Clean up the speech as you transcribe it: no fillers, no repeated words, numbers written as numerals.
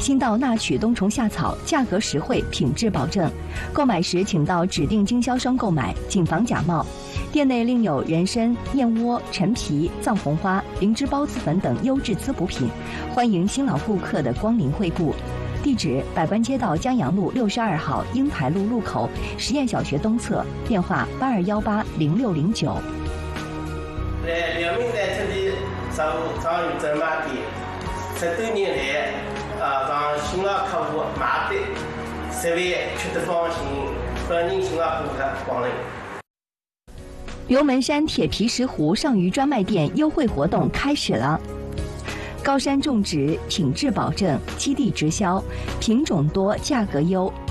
新到纳曲冬虫夏草，价格实惠，品质保证。购买时请到指定经销商购买，谨防假冒。店内另有人参、燕窝、陈皮、藏红花、灵芝孢子粉等优质滋补品，欢迎新老顾客的光临惠顾。地址：百官街道江阳路62号英台路路口实验小学东侧，电话82180609。 两名在这里上有专卖店，10多年来，让新老客户买的10万吃得放心，欢迎新老顾客光临。 刘门山铁皮石斛上虞专卖店优惠活动开始了。高山种植，品质保证，基地直销，品种多，价格优，